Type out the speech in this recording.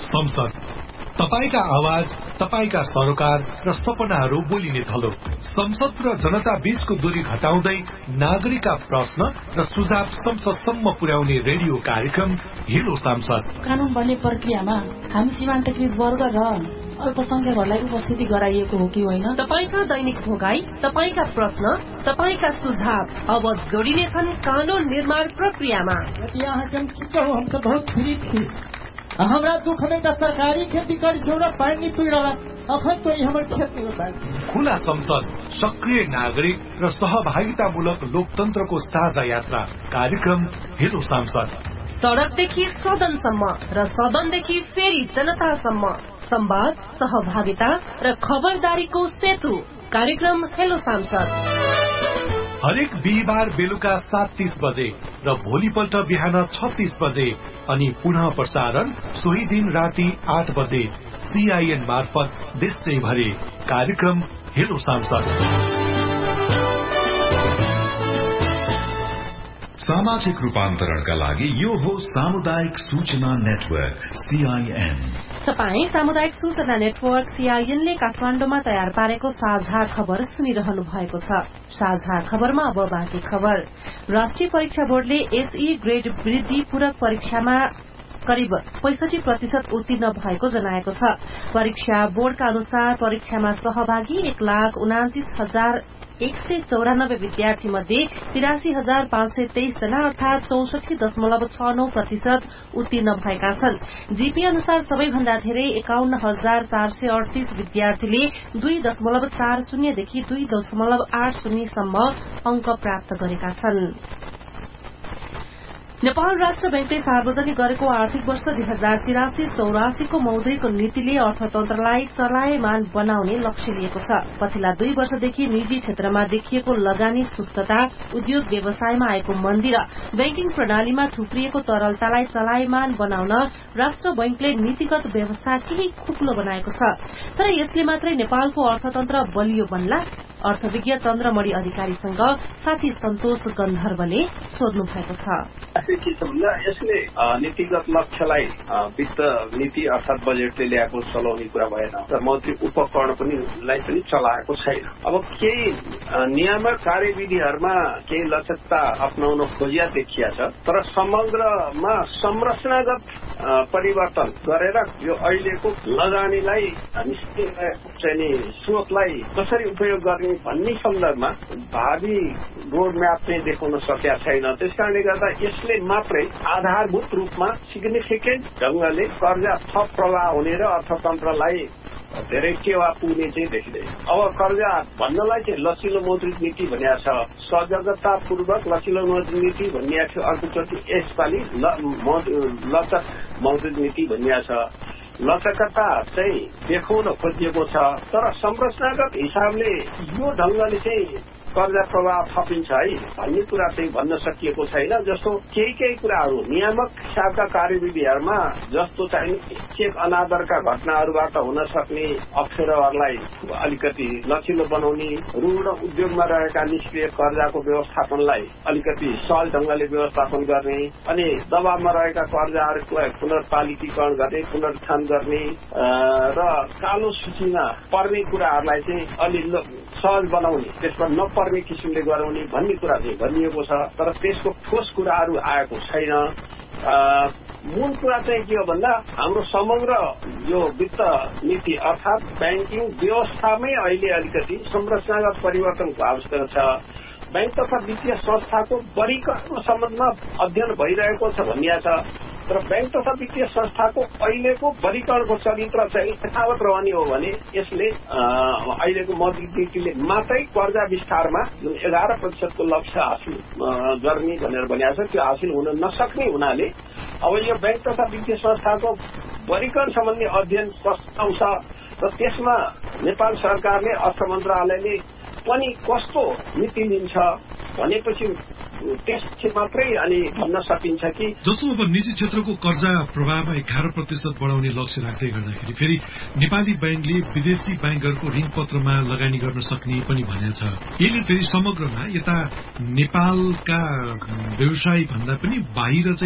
संसद, तपाईका आवाज, तपाईका सरोकार र सपनाहरू बोलिने थलो। संसद र जनता बीचको दूरी घटाउँदै नागरिकका प्रश्न र सुझाव संसदसम्म पुर्याउने रेडियो कार्यक्रम हेलो सांसद। कानून बन्ने प्रक्रियामा हामी सीमान्तकृत वर्ग र अल्पसंख्यकहरूलाई उपस्थिति गराइएको हो कि होइन? तपाईका दैनिक भोगाई, तपाईका प्रश्न, तपाईका सुझाव अब जोडिनेछन् कानून निर्माण प्रक्रियामा। यहाँ हम तो बहुत फ्री थी। हमारा दुख में तो सरकारी खेती कर छोड़ा पानी पीड़ा अखन तो हमारे खेत में खुला संसद, सक्रिय नागरिक र सहभागितामूलक लोकतन्त्रको साझा यात्रा कार्यक्रम हेलो सांसद। सड़कदेखि सदनसम्म र सदनदेखि फेरि जनतासम्म संवाद, सहभागिता र खबरदारीको सेतु कार्यक्रम हेलो सांसद। हरेक बिहिबार बेलुका 7:30 बजे र भोलिपल्ट बिहान 36 बजे अनि पुनः प्रसारण सोही दिन राति 8 बजे CIN मार्फत देशैभरि कार्यक्रम हेलो सांसद। सामाजिक रूपान्तरणका लागि यो हो सामुदायिक सूचना नेटवर्क CIN। तपाई सामुदायिक सूचना नेटवर्क CIN ले काठमाडौँमा तयार पारेको साझा खबर सुनिरहनु भएको छ। साझा खबरमा अब बाँकी खबर। राष्ट्रिय परीक्षा बोर्डले SE ग्रेड वृद्धि पूरक परीक्षामा करिब 65% उत्तीर्ण भएको जनाएको छ। परीक्षा बोर्डका अनुसार परीक्षामा सहभागी 1,29,194 विद्यार्थी मध्ये 83,523 जना अर्थात 64.69% उत्तीर्ण भएका छन्। जीपी अनुसार सबैभन्दा धेरै 51,438 विद्यार्थीले 2.40 देखि 2.80 सम्म अंक प्राप्त गरेका छन्। नेपाल राष्ट्र बैंकले सार्वजनिक गरेको आर्थिक वर्ष 2083-84 को मौद्रिक नीतिले अर्थतन्त्रलाई चलायमान बनाउने लक्ष्य लिएको छ। पछिल्ला 2 वर्षदेखि निजी क्षेत्रमा देखिएको लगानी सुस्तता, उद्योग व्यवसायमा आएको मन्दी र बैंकिङ प्रणालीमा थुप्रिएको तरलतालाई चलायमान बनाउन राष्ट्र बैंकले नीतिगत व्यवस्था केही खुकुलो बनाएको छ। तर यसले मात्रै नेपालको अर्थतन्त्र बलियो बन्ला? अर्थविज्ञ चन्द्रमणि अधिकारीसँग साथी सन्तोष गन्धर्वले सोध्नु भएको छ। यसले नीतिगत लक्ष्यलाई वित्त नीति अर्थात बजेटले ल्याएको चलाउने कुरा भएन र मौद्रिक उपकरण पनि चलाएको छैन। अब केही नियामक कार्यविधिहरूमा केही लचकता अप्नाउन खोजिया देखिया छ, तर समग्रमा संरचनागत परिवर्तन गरेर यो अहिलेको लगानीलाई चाहिँ स्रोतलाई कसरी उपयोग गर्ने भन्ने सन्दर्भमा भावी रोडम्याप चाहिँ देखाउन सकेका छैन। त्यसकारणले गर्दा यसले मात्रै आधारभूत रूपमा सिग्निफिकेन्ट ढंगले कर्जा थप प्रवाह हुने र अर्थतन्त्रलाई धेरै टेवा पुग्ने चाहिँ देखिँदैन। अब कर्जा भन्नलाई चाहिँ लचिलो मौद्रिक नीति भनिएको छ, सजगतापूर्वक लचिलो मौद्रिक नीति भनिएको थियो, अर्कोचोटि यसपालि लचक मौद्रिक नीति भनिएको छ। लचकता चाहिँ देखाउन खोजिएको छ, तर संरचनागत हिसाबले यो ढंगले चाहिँ कर्जा प्रवाह थपिन्छ है भन्ने कुरा चाहिँ भन्न सकिएको छैन। जस्तो केही कुराहरू नियामक हिसाबका कार्यविधिहरूमा जस्तो चाहिँ चेक अनादरका घटनाहरूबाट हुन सक्ने अप्ठ्यारोहरूलाई अलिकति लचिलो बनाउने, ऋण उद्योगमा रहेका निष्क्रिय कर्जाको व्यवस्थापनलाई अलिकति सहज ढंगले व्यवस्थापन गर्ने अनि दबावमा रहेका कर्जाहरूलाई पुनर्पालिकीकरण गर्ने, पुनरुत्थान गर्ने र कालो सूचीमा पर्ने कुराहरूलाई चाहिँ अलि सहज बनाउने, त्यसमा नपर्ने किसिमले गराउने भन्ने कुरा चाहिँ भनिएको छ। तर त्यसको ठोस कुराहरू आएको छैन। मूल कुरा चाहिँ के हो भन्दा हाम्रो समग्र यो वित्त नीति अर्थात बैंकिङ व्यवस्थामै अहिले अलिकति संरचनागत परिवर्तनको आवश्यकता छ। बैंक तथा वित्तीय संस्थाको वर्गीकरणको सम्बन्धमा अध्ययन भइरहेको छ भनिएको छ, तर बैंक तथा वित्तीय संस्थाको अहिलेको वर्गीकरणको चरित्र चाहिँ यथावत रहने हो भने यसले अहिलेको मौद्रिक नीतिले मात्रै कर्जा विस्तारमा जुन 11% को लक्ष्य हासिल गर्ने भनेर भनिएको छ त्यो हासिल हुन नसक्ने हुनाले अब यो बैंक तथा वित्तीय संस्थाको वर्गीकरण सम्बन्धी अध्ययन प्रस्ताव छ र त्यसमा नेपाल सरकारले अर्थ मन्त्रालयले पनि कस्तो नीति लिन्छ भनेपछि त्यसले मात्रै अनि भन्न सकिन्छ कि जस्तो अब निजी क्षेत्रको कर्जा प्रवाहमा 11% बढाउने लक्ष्य राख्दै गर्दाखेरि फेरि नेपाली बैंकले विदेशी बैंकहरूको ऋण पत्रमा लगानी गर्न सक्ने पनि भनेको छ। यसले फेरि समग्रमा यता नेपालका व्यवसायी भन्दा पनि बाहिर